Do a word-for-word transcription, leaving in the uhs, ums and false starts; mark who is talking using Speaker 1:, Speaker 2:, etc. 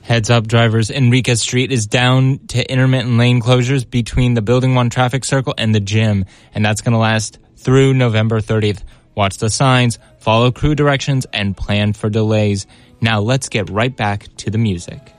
Speaker 1: Heads up, drivers. Enriquez Street is down to intermittent lane closures between the Building one traffic circle and the gym, and that's going to last through November thirtieth. Watch the signs, follow crew directions, and plan for delays. Now let's get right back to the music.